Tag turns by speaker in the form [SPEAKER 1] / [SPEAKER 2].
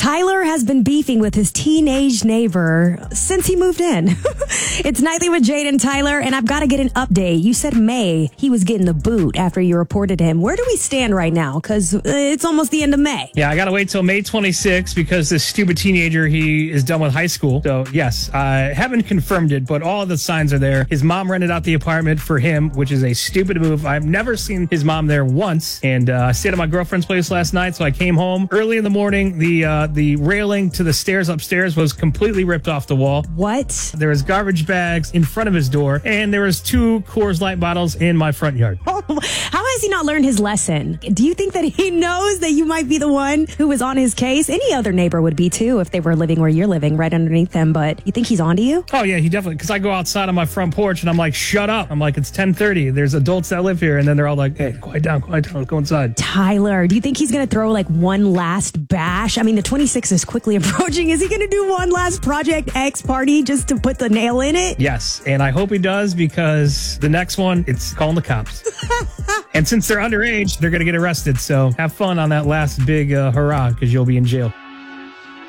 [SPEAKER 1] Tyler has been beefing with his teenage neighbor since he moved in. It's Nightly with Jade and Tyler, and I've got to get an update. You said May, he was getting the boot after you reported him. Where do we stand right now? Because it's almost the end of May.
[SPEAKER 2] Yeah, I got to wait till May 26th because this stupid teenager, he is done with high school. So, yes, I haven't confirmed it, but all of the signs are there. His mom rented out the apartment for him, which is a stupid move. I've never seen his mom there once, and I stayed at my girlfriend's place last night, so I came home early in the morning. The railing to the stairs upstairs was completely ripped off the wall.
[SPEAKER 1] What?
[SPEAKER 2] There was garbage bags in front of his door, and there was 2 Coors Light bottles in my front yard.
[SPEAKER 1] How has he not learned his lesson? Do you think that he knows that you might be the one who was on his case? Any other neighbor would be too if they were living where you're living, right underneath them. But you think he's onto you?
[SPEAKER 2] Oh, yeah, he definitely, because I go outside on my front porch and I'm like, shut up. I'm like, it's 10:30. There's adults that live here. And then they're all like, hey, quiet down, let's go inside.
[SPEAKER 1] Tyler, do you think he's going to throw like one last bash? I mean, the 26th is quickly approaching. Is he going to do one last Project X party just to put the nail in it?
[SPEAKER 2] Yes, and I hope he does because the next one, it's calling the cops. And since they're underage, they're going to get arrested. So have fun on that last big hurrah because you'll be in jail.